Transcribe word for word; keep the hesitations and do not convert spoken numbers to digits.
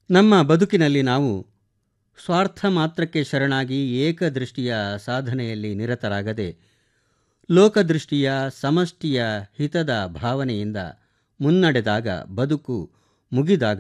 ನಮ್ಮ ಬದುಕಿನಲ್ಲಿ ನಾವು ಸ್ವಾರ್ಥ ಮಾತ್ರಕ್ಕೆ ಶರಣಾಗಿ ಏಕದೃಷ್ಟಿಯ ಸಾಧನೆಯಲ್ಲಿ ನಿರತರಾಗದೆ ಲೋಕದೃಷ್ಟಿಯ ಸಮಷ್ಟಿಯ ಹಿತದ ಭಾವನೆಯಿಂದ ಮುನ್ನಡೆದಾಗ ಬದುಕು ಮುಗಿದಾಗ